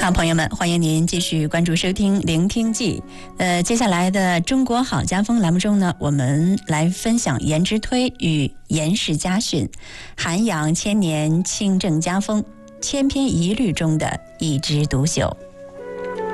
好，朋友们，欢迎您继续关注收听聆听记。接下来的中国好家风栏目中呢，我们来分享颜之推与颜氏家训，涵养千年清正家风，千篇一律中的一枝独秀。